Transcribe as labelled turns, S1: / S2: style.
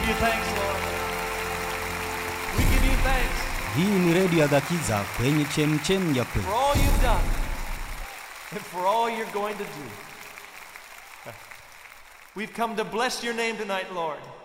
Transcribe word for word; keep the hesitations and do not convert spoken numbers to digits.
S1: give you thanks, Lord. We give you thanks.
S2: Hii ni redio ya Gakiza kwenye chemchem ya kweli.
S1: For all you've done and for all you're going to do. We've come to bless your name tonight, Lord.